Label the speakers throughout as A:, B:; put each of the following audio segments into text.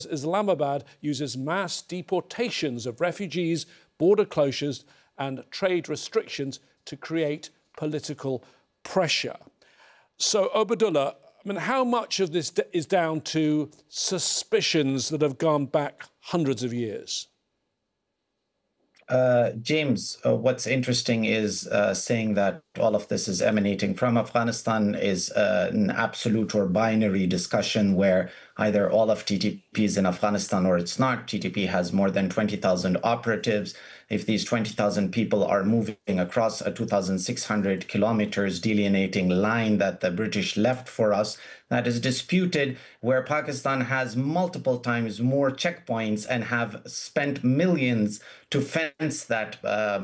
A: Islamabad uses mass deportations of refugees, border closures and trade restrictions to create political pressure. So, Obadullah, I mean, how much of this is down to suspicions that have gone back hundreds of years?
B: James, what's interesting is saying that all of this is emanating from Afghanistan is an absolute or binary discussion where either all of TTP is in Afghanistan or it's not. TTP has more than 20,000 operatives. If these 20,000 people are moving across a 2,600 kilometers delineating line that the British left for us, that is disputed, where Pakistan has multiple times more checkpoints and have spent millions to fence that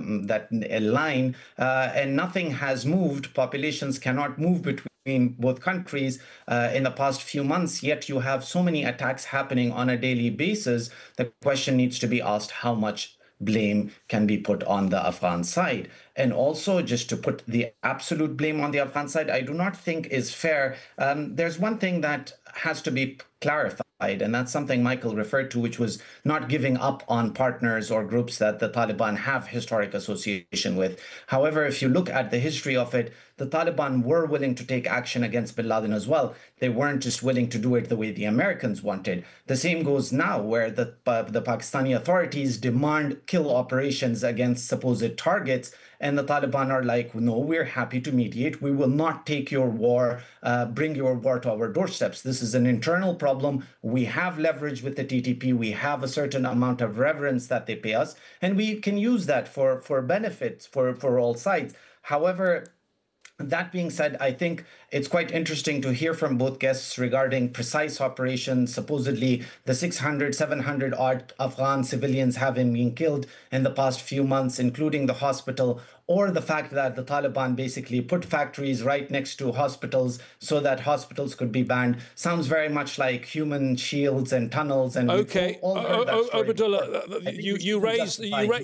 B: line, and nothing has moved. Populations cannot move between both countries in the past few months, yet you have so many attacks happening on a daily basis. The question needs to be asked, how much blame can be put on the Afghan side? And also, just to put the absolute blame on the Afghan side, I do not think is fair. There's one thing that has to be clarified, and that's something Michael referred to, which was not giving up on partners or groups that the Taliban have historic association with. However, if you look at the history of it, the Taliban were willing to take action against bin Laden as well. They weren't just willing to do it the way the Americans wanted. The same goes now, where the Pakistani authorities demand kill operations against supposed targets, and the Taliban are like, no, we're happy to mediate. We will not take your war, bring your war to our doorsteps. This is an internal problem. We have leverage with the TTP. We have a certain amount of reverence that they pay us, and we can use that for benefits for all sides. However, that being said, I think it's quite interesting to hear from both guests regarding precise operations. Supposedly, the 600, 700 odd Afghan civilians having been killed in the past few months, including the hospital, or the fact that the Taliban basically put factories right next to hospitals so that hospitals could be banned, sounds very much like human shields and tunnels. And
A: okay, Obadullah, you raised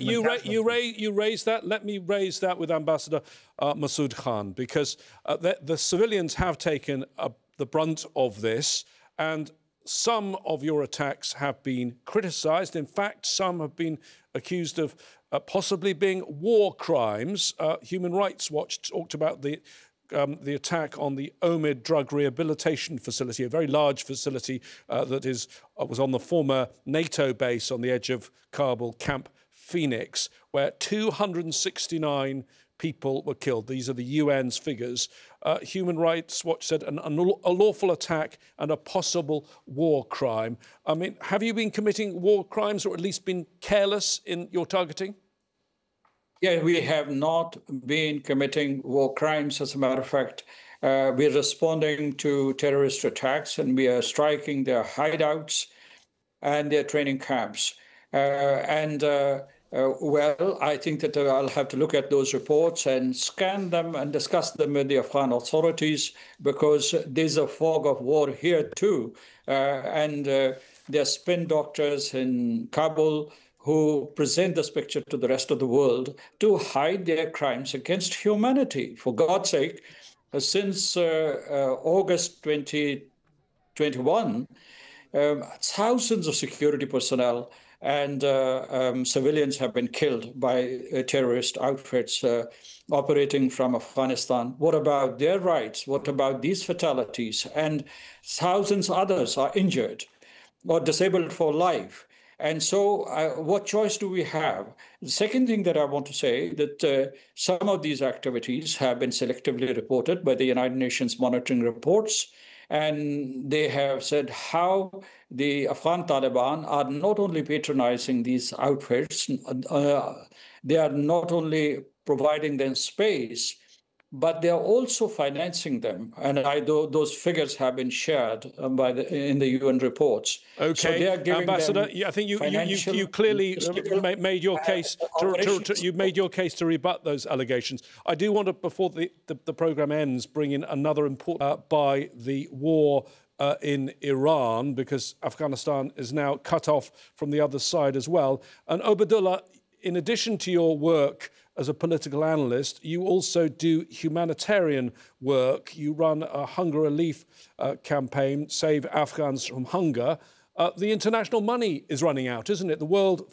A: that. Let me raise that with Ambassador Masood Khan, because the civilians have taken the brunt of this, and some of your attacks have been criticised. In fact, some have been accused of possibly being war crimes. Human Rights Watch talked about the attack on the Omid Drug Rehabilitation Facility, a very large facility that was on the former NATO base on the edge of Kabul, Camp Phoenix, where 269 people were killed. These are the UN's figures. Human Rights Watch said a lawful attack and a possible war crime. I mean, have you been committing war crimes, or at least been careless in your targeting?
C: Yeah, we have not been committing war crimes. As a matter of fact, we're responding to terrorist attacks, and we are striking their hideouts and their training camps. Well, I think that I'll have to look at those reports and scan them and discuss them with the Afghan authorities, because there's a fog of war here too. There are spin doctors in Kabul who present this picture to the rest of the world to hide their crimes against humanity. For God's sake, since August 2021, thousands of security personnel and civilians have been killed by terrorist outfits operating from Afghanistan. What about their rights? What about these fatalities? And thousands others are injured or disabled for life. And so what choice do we have? The second thing that I want to say, that some of these activities have been selectively reported by the United Nations monitoring reports. And they have said how the Afghan Taliban are not only patronizing these outfits, they are not only providing them space, but they are also financing them. And those figures have been shared in the UN reports.
A: Okay,
C: so they are giving
A: Ambassador, I think you clearly made your case you made your case to rebut those allegations. I do want to, before the programme ends, bring in another important by the war in Iran, because Afghanistan is now cut off from the other side as well. And Obadullah, in addition to your work as a political analyst, you also do humanitarian work. You run a hunger relief campaign, Save Afghans from Hunger. the international money is running out, isn't it? The World